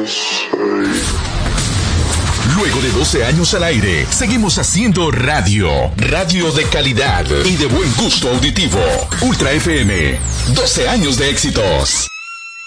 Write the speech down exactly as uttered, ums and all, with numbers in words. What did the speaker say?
Luego de doce años al aire, seguimos haciendo radio. Radio de calidad y de buen gusto auditivo. Ultra F M. doce años de éxitos.